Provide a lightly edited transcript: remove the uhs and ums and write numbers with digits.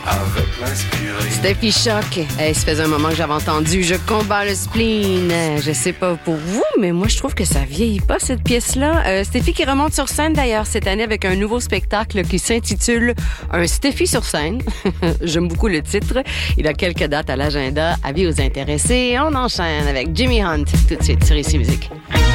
avec l'inspiré. Steffi Choc. Ça faisait un moment que j'avais entendu Je combats le spleen. Je sais pas pour vous, mais moi, je trouve que ça vieillit pas, cette pièce-là. Steffi qui remonte sur scène, d'ailleurs, cette année avec un nouveau spectacle qui s'intitule Un Steffi sur scène. J'aime beaucoup le titre. Il a quelques dates à l'agenda. Avis aux intéressés. On enchaîne avec Jimmy Hunt tout de suite sur ICI Musique.